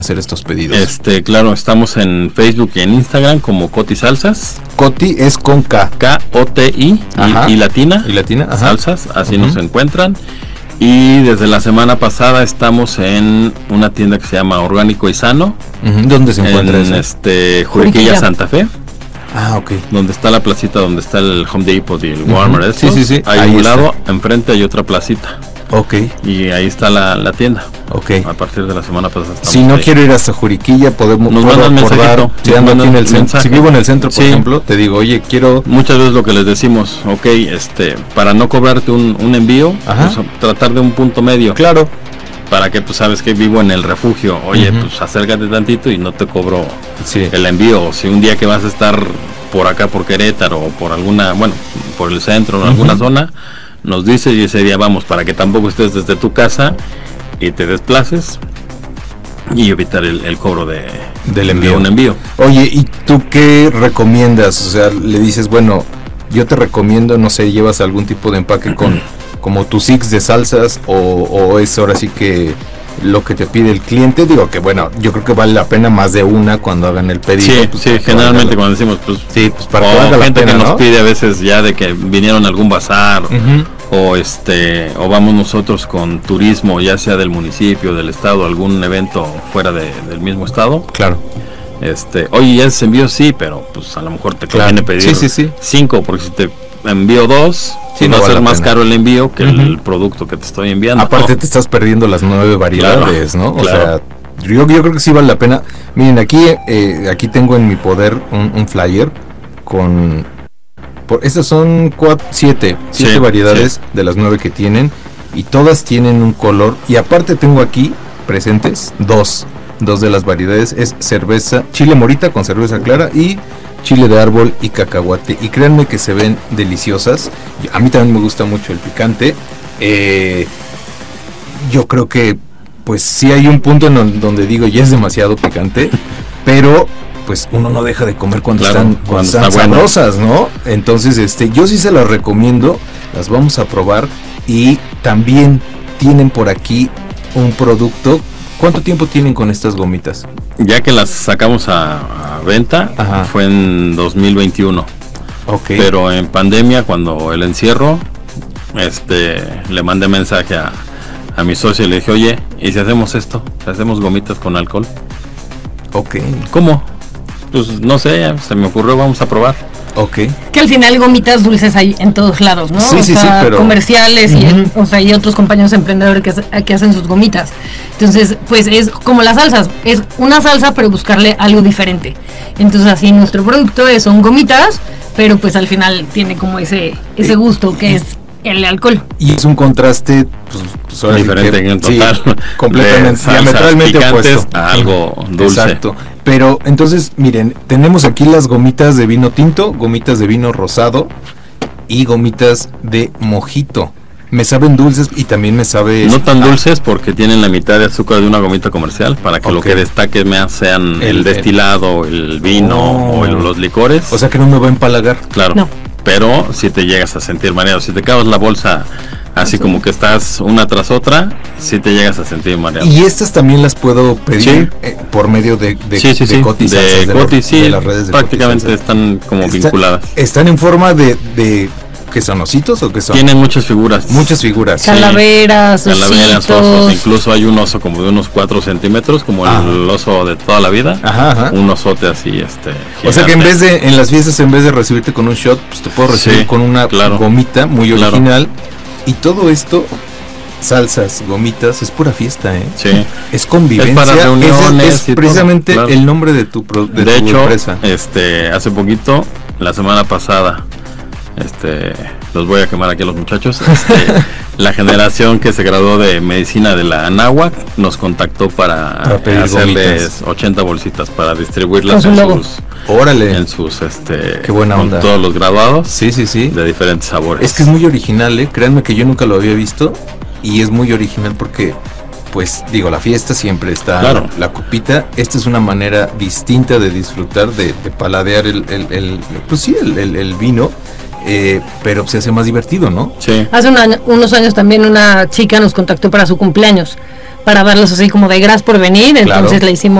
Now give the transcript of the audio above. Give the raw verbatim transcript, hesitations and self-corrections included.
hacer estos pedidos? Este, claro, estamos en Facebook y en Instagram como Coti Salsas. Coti es con K. K O T I y, y latina. Y latina, ajá. Salsas, así uh-huh. nos encuentran. Y desde la semana pasada estamos en una tienda que se llama Orgánico y Sano. Uh-huh. ¿Dónde se encuentra en eso? este Juriquilla, Santa Fe. Ah, ok. Donde está la placita, donde está el Home Depot y el Walmart. Uh-huh. Sí, sí, sí. Hay ahí un está. lado, enfrente hay otra placita. Ok. Y ahí está la, la tienda. Ok. A partir de la semana pasada. Si no ahí. quiero ir hasta Juriquilla, podemos nos mandan acordar. Si ando aquí en el centro, si vivo en el centro, por sí. ejemplo, te digo, oye, quiero. Muchas veces lo que les decimos, ok, este, para no cobrarte un, un envío, pues, tratar de un punto medio. Claro. Para que tú sabes que vivo en el refugio, oye, uh-huh. pues acércate tantito y no te cobro sí. el envío. O si un día que vas a estar por acá por Querétaro o por alguna, bueno, por el centro o en uh-huh. alguna zona, nos dices y ese día vamos, para que tampoco estés desde tu casa y te desplaces y evitar el, el cobro de, del envío. de un envío. Oye, ¿y tú qué recomiendas? O sea, le dices, bueno, yo te recomiendo, no sé, llevas algún tipo de empaque con como tus six de salsas o, o es ahora sí que lo que te pide el cliente. Digo que bueno, yo creo que vale la pena más de una cuando hagan el pedido. Sí, pues, sí, generalmente cuando decimos, pues, sí, pues para o que valga la gente pena, que ¿no? nos pide a veces ya de que vinieron a algún bazar uh-huh. o este o vamos nosotros con turismo, ya sea del municipio, del estado, algún evento fuera de, del mismo estado. Claro. Este, oye, ya se envió, sí, pero pues a lo mejor te claro. conviene pedir sí, sí, sí. cinco, porque si te envío dos, sí, no va a vale ser más pena. caro el envío que uh-huh. el producto que te estoy enviando. Aparte ¿no? te estás perdiendo las nueve variedades, claro, ¿no? O claro. sea, yo, yo creo que sí vale la pena. Miren, aquí eh, aquí tengo en mi poder un, un flyer con... Por, estas son cuatro, siete, siete sí, variedades sí. de las nueve que tienen y todas tienen un color. Y aparte tengo aquí presentes dos, dos de las variedades. Es cerveza, chile morita con cerveza clara y chile de árbol y cacahuate. Y créanme que se ven deliciosas. A mí también me gusta mucho el picante. Eh, yo creo que pues sí hay un punto en donde digo ya es demasiado picante, pero pues uno no deja de comer cuando claro, están, cuando cuando están sabrosas, bueno. ¿no? Entonces este yo sí se las recomiendo, las vamos a probar. Y también tienen por aquí un producto. ¿Cuánto tiempo tienen con estas gomitas? Ya que las sacamos a, a venta, ajá. fue en dos mil veintiuno. Okay. Pero en pandemia, cuando el encierro, este, le mandé mensaje a, a mi socio y le dije, oye, ¿y si hacemos esto? ¿Si hacemos gomitas con alcohol? Ok. ¿Cómo? Pues no sé, se me ocurrió, vamos a probar. Ok. Que al final gomitas dulces hay en todos lados, ¿no? Sí, o sí, sea, sí, pero... comerciales y, uh-huh. o sea, y otros compañeros emprendedores que, que hacen sus gomitas. Entonces, pues es como las salsas, es una salsa pero buscarle algo diferente. Entonces así nuestro producto es, son gomitas, pero pues al final tiene como ese ese gusto que es el alcohol. Y es un contraste pues, pues diferente que, en total. Sí, completamente, diametralmente opuesto a algo dulce. Exacto. Pero entonces, miren, tenemos aquí las gomitas de vino tinto, gomitas de vino rosado y gomitas de mojito. Me saben dulces y también me sabe... No tan ah, dulces porque tienen la mitad de azúcar de una gomita comercial, para que okay. lo que destaque más sean el, el destilado, el vino oh. o el, los licores. O sea que no me va a empalagar. Claro, no. Pero si te llegas a sentir mareado, si te acabas la bolsa así como que estás una tras otra, si te llegas a sentir mareado. Y estas también las puedo pedir sí. eh, por medio de, de, sí, sí, de sí. Coti de, Salsas, de, Coti, la, sí, de las redes de prácticamente Coti están como Está, vinculadas. ¿Están en forma de... de ¿qué son, ositos o qué son? Tienen muchas figuras. Muchas figuras. Calaveras, sí. Calaveras, osos. Incluso hay un oso como de unos cuatro centímetros, como ajá. el oso de toda la vida. Ajá, ajá. Un osote así, este... gigante. O sea que en vez de, en las fiestas, en vez de recibirte con un shot, pues te puedo recibir sí, con una claro. gomita muy original. Claro. Y todo esto, salsas, gomitas, es pura fiesta, ¿eh? Sí. Es convivencia. Es para reuniones. Es, es precisamente todo, claro. el nombre de tu, pro, de de tu hecho, empresa. este, hace poquito, la semana pasada, este, los voy a quemar aquí a los muchachos, este, la generación que se graduó de medicina de la Anáhuac nos contactó para, para hacerles gomitas. ochenta bolsitas para distribuirlas en sus, órale, en sus, este, qué buena onda, con todos los graduados, sí, sí, sí, de diferentes sabores. Es que es muy original, eh, créanme que yo nunca lo había visto y es muy original porque, pues, digo, la fiesta siempre está, claro. la, la copita, esta es una manera distinta de disfrutar, de, de paladear el, el, el, pues sí, el, el, el vino. eh, pero se hace más divertido, ¿no? Sí. Hace un año, unos años también una chica nos contactó para su cumpleaños, para darlos así como de gracias por venir, entonces Claro. le hicimos